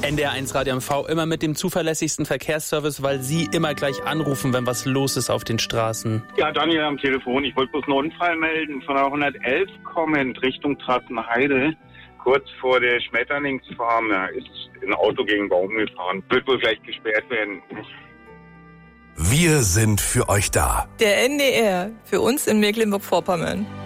NDR1 Radio MV immer mit dem zuverlässigsten Verkehrsservice, weil Sie immer gleich anrufen, wenn was los ist auf den Straßen. Ja, Daniel am Telefon. Ich wollte bloß einen Unfall melden. Von der 111 kommend Richtung Trassenheide. Kurz vor der Schmetterlingsfarm ist ein Auto gegen einen Baum gefahren. Wird wohl gleich gesperrt werden. Wir sind für euch da. Der NDR, für uns in Mecklenburg-Vorpommern.